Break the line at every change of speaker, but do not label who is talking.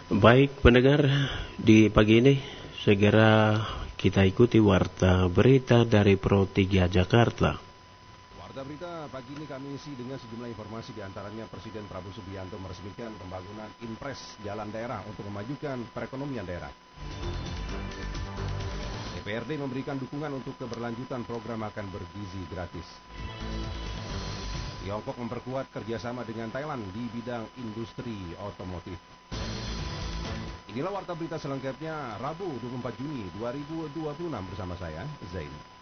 Baik pendengar, di pagi ini segera kita ikuti warta berita dari Pro 3 Jakarta.
Warta berita pagi ini kami isi dengan sejumlah informasi, diantaranya Presiden Prabowo Subianto meresmikan pembangunan Impres Jalan Daerah untuk memajukan perekonomian daerah. DPRD memberikan dukungan untuk keberlanjutan program makan bergizi gratis. Tiongkok memperkuat kerjasama dengan Thailand di bidang industri otomotif. Inilah warta berita selengkapnya Rabu 24 Juni 2026 bersama saya, Zain.